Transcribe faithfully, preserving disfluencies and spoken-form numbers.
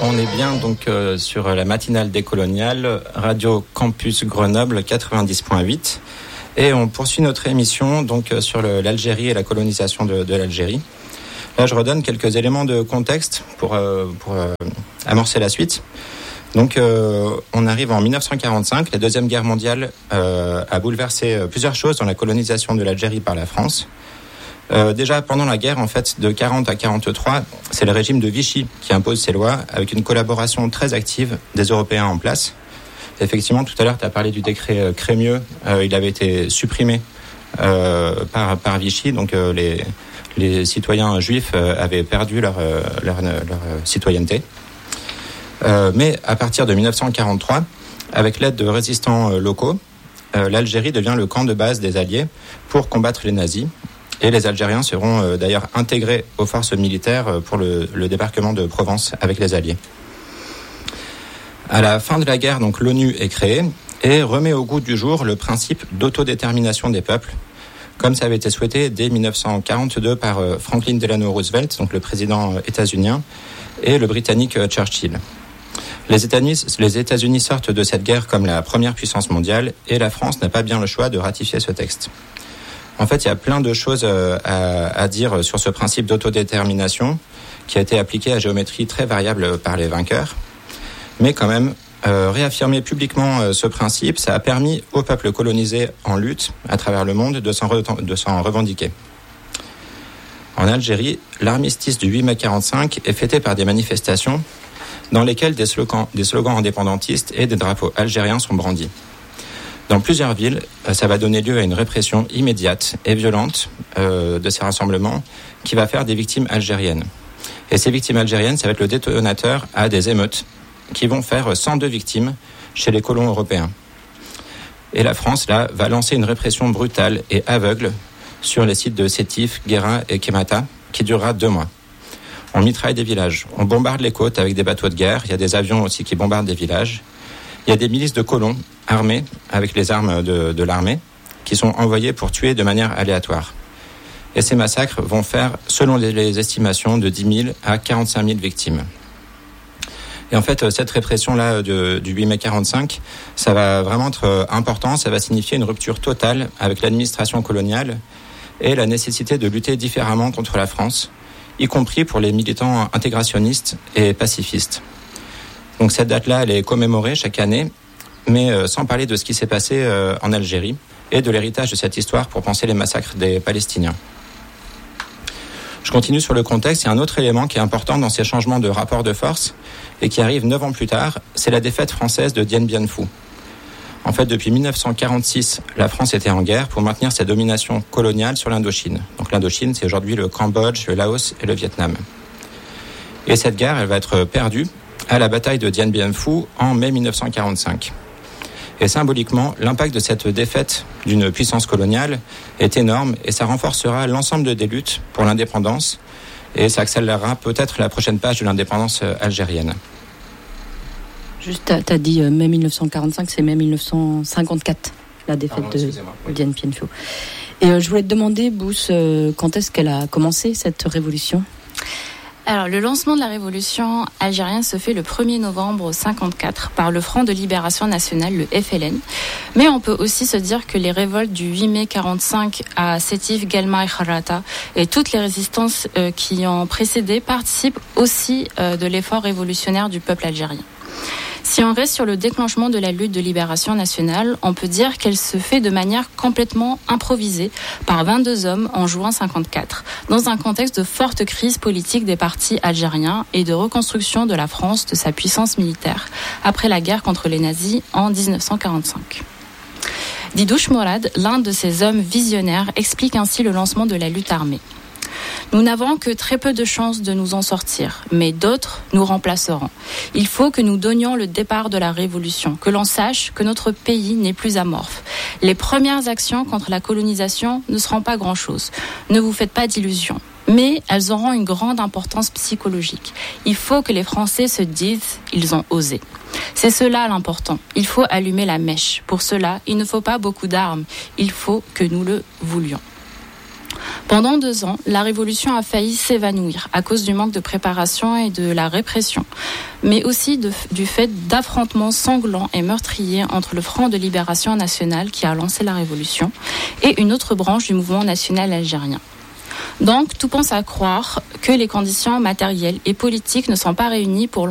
On est bien donc euh, sur la matinale décoloniale, Radio Campus Grenoble quatre-vingt-dix point huit. Et on poursuit notre émission donc euh, sur le, l'Algérie et la colonisation de, de l'Algérie. Là, je redonne quelques éléments de contexte pour, euh, pour euh, amorcer la suite. Donc, euh, on arrive en dix-neuf cent quarante-cinq. La Deuxième Guerre mondiale euh, a bouleversé plusieurs choses dans la colonisation de l'Algérie par la France. Euh, déjà, pendant la guerre, en fait, de quarante à quarante-trois, c'est le régime de Vichy qui impose ses lois avec une collaboration très active des Européens en place. Effectivement, tout à l'heure, tu as parlé du décret Crémieux. Euh, il avait été supprimé euh, par, par Vichy. Donc, euh, les, les citoyens juifs euh, avaient perdu leur, euh, leur, leur, leur citoyenneté. Euh, mais à partir de dix-neuf cent quarante-trois, avec l'aide de résistants euh, locaux, euh, l'Algérie devient le camp de base des Alliés pour combattre les nazis. Et les Algériens seront euh, d'ailleurs intégrés aux forces militaires euh, pour le, le débarquement de Provence avec les Alliés. À la fin de la guerre, donc, l'ONU est créée et remet au goût du jour le principe d'autodétermination des peuples, comme ça avait été souhaité dès dix-neuf cent quarante-deux par euh, Franklin Delano Roosevelt, donc le président euh, états-unien, et le britannique euh, Churchill. Les États-Unis, les États-Unis sortent de cette guerre comme la première puissance mondiale et la France n'a pas bien le choix de ratifier ce texte. En fait, il y a plein de choses à, à dire sur ce principe d'autodétermination qui a été appliqué à géométrie très variable par les vainqueurs. Mais quand même, euh, réaffirmer publiquement euh, ce principe, ça a permis aux peuples colonisés en lutte à travers le monde de s'en, re- de s'en revendiquer. En Algérie, l'armistice du huit mai quarante-cinq est fêté par des manifestations dans lesquelles des slogans, des slogans indépendantistes et des drapeaux algériens sont brandis. Dans plusieurs villes, ça va donner lieu à une répression immédiate et violente euh, de ces rassemblements qui va faire des victimes algériennes. Et ces victimes algériennes, ça va être le détonateur à des émeutes qui vont faire cent deux victimes chez les colons européens. Et la France, là, va lancer une répression brutale et aveugle sur les sites de Sétif, Guérin et Kémata qui durera deux mois. On mitraille des villages, on bombarde les côtes avec des bateaux de guerre, il y a des avions aussi qui bombardent des villages. Il y a des milices de colons armés avec les armes de, de l'armée qui sont envoyés pour tuer de manière aléatoire. Et ces massacres vont faire, selon les, les estimations, de dix mille à quarante-cinq mille victimes. Et en fait, cette répression-là de, du huit mai quarante-cinq, ça va vraiment être important, ça va signifier une rupture totale avec l'administration coloniale et la nécessité de lutter différemment contre la France, y compris pour les militants intégrationnistes et pacifistes. Donc cette date-là, elle est commémorée chaque année, mais euh, sans parler de ce qui s'est passé euh, en Algérie et de l'héritage de cette histoire pour penser les massacres des Palestiniens. Je continue sur le contexte. Il y a un autre élément qui est important dans ces changements de rapport de force et qui arrive neuf ans plus tard, c'est la défaite française de Dien Bien Phu. En fait, depuis dix-neuf cent quarante-six, la France était en guerre pour maintenir sa domination coloniale sur l'Indochine. Donc l'Indochine, c'est aujourd'hui le Cambodge, le Laos et le Vietnam. Et cette guerre, elle va être perdue à la bataille de Dien Bien Phu en mai dix-neuf cent quarante-cinq. Et symboliquement, l'impact de cette défaite d'une puissance coloniale est énorme et ça renforcera l'ensemble des luttes pour l'indépendance et ça accélérera peut-être la prochaine page de l'indépendance algérienne. Juste, tu as dit mai dix-neuf cent quarante-cinq, c'est mai dix-neuf cent cinquante-quatre, la défaite Pardon, de oui. Dien Bien Phu. Et euh, je voulais te demander, Bous, euh, quand est-ce qu'elle a commencé cette révolution ? Alors, le lancement de la révolution algérienne se fait le premier novembre cinquante-quatre par le Front de Libération Nationale, le F L N. Mais on peut aussi se dire que les révoltes du huit mai quarante-cinq à Sétif, Guelma et Kharrata et toutes les résistances euh, qui ont précédé participent aussi euh, de l'effort révolutionnaire du peuple algérien. Si on reste sur le déclenchement de la lutte de libération nationale, on peut dire qu'elle se fait de manière complètement improvisée par vingt-deux hommes en juin cinquante-quatre, dans un contexte de forte crise politique des partis algériens et de reconstruction de la France de sa puissance militaire après la guerre contre les nazis en dix-neuf cent quarante-cinq. Didouche Morad, l'un de ces hommes visionnaires, explique ainsi le lancement de la lutte armée. Nous n'avons que très peu de chances de nous en sortir, mais d'autres nous remplaceront. Il faut que nous donnions le départ de la révolution, que l'on sache que notre pays n'est plus amorphe. Les premières actions contre la colonisation ne seront pas grand-chose. Ne vous faites pas d'illusions. Mais elles auront une grande importance psychologique. Il faut que les Français se disent « ils ont osé ». C'est cela l'important. Il faut allumer la mèche. Pour cela, il ne faut pas beaucoup d'armes. Il faut que nous le voulions. Pendant deux ans, la révolution a failli s'évanouir à cause du manque de préparation et de la répression, mais aussi de, du fait d'affrontements sanglants et meurtriers entre le Front de libération nationale qui a lancé la révolution et une autre branche du mouvement national algérien. Donc, tout pense à croire que les conditions matérielles et politiques ne sont pas réunies pour